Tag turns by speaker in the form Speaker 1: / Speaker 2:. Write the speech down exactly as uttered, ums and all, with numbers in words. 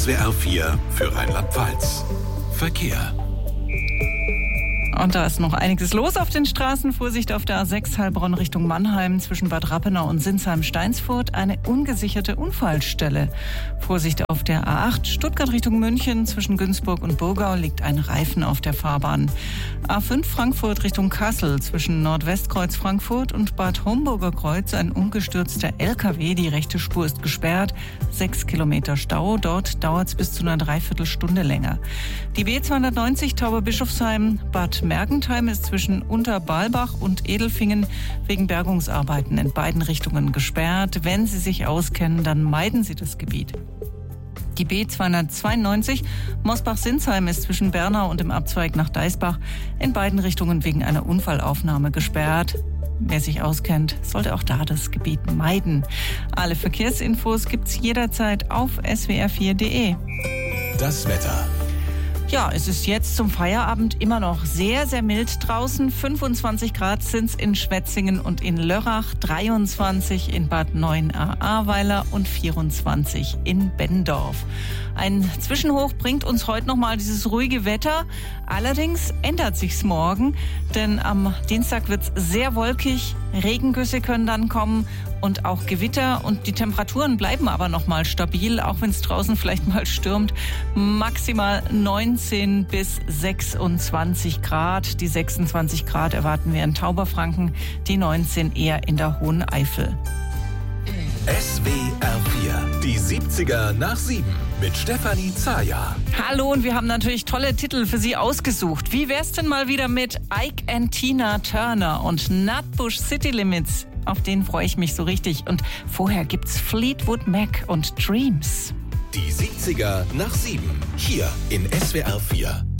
Speaker 1: S W R vier für Rheinland-Pfalz. Verkehr.
Speaker 2: Und da ist noch einiges los auf den Straßen. Vorsicht auf der A sechs Heilbronn Richtung Mannheim zwischen Bad Rappenau und Sinsheim-Steinsfurt. Eine ungesicherte Unfallstelle. Vorsicht auf der A acht Stuttgart Richtung München zwischen Günzburg und Burgau liegt ein Reifen auf der Fahrbahn. A fünf Frankfurt Richtung Kassel zwischen Nordwestkreuz Frankfurt und Bad Homburger Kreuz ein umgestürzter L K W. Die rechte Spur ist gesperrt. Sechs Kilometer Stau. Dort dauert es bis zu einer Dreiviertelstunde länger. Die B zweihundertneunzig Tauber-Bischofsheim Bad Mergentheim ist zwischen Unterbalbach und Edelfingen wegen Bergungsarbeiten in beiden Richtungen gesperrt. Wenn Sie sich auskennen, dann meiden Sie das Gebiet. Die B zweihundertzweiundneunzig Mosbach-Sinsheim ist zwischen Bernau und dem Abzweig nach Deisbach in beiden Richtungen wegen einer Unfallaufnahme gesperrt. Wer sich auskennt, sollte auch da das Gebiet meiden. Alle Verkehrsinfos gibt's jederzeit auf S W R vier Punkt de.
Speaker 1: Das Wetter.
Speaker 2: Ja, es ist jetzt zum Feierabend immer noch sehr, sehr mild draußen. fünfundzwanzig Grad sind es in Schwetzingen und in Lörrach, dreiundzwanzig in Bad Neuenahr-Ahrweiler und vierundzwanzig in Benndorf. Ein Zwischenhoch bringt uns heute nochmal dieses ruhige Wetter. Allerdings ändert sich's morgen, denn am Dienstag wird's sehr wolkig. Regengüsse können dann kommen und auch Gewitter, und die Temperaturen bleiben aber noch mal stabil, auch wenn es draußen vielleicht mal stürmt. Maximal neunzehn bis sechsundzwanzig Grad. Die sechsundzwanzig Grad erwarten wir in Tauberfranken, die neunzehn eher in der Hohen Eifel.
Speaker 1: S W R vier, die siebziger nach sieben mit Stefanie Zaja.
Speaker 2: Hallo, und wir haben natürlich tolle Titel für Sie ausgesucht. Wie wär's denn mal wieder mit Ike and Tina Turner und Nutbush City Limits? Auf den freue ich mich so richtig. Und vorher gibt's Fleetwood Mac und Dreams.
Speaker 1: Die siebziger nach sieben, hier in S W R vier.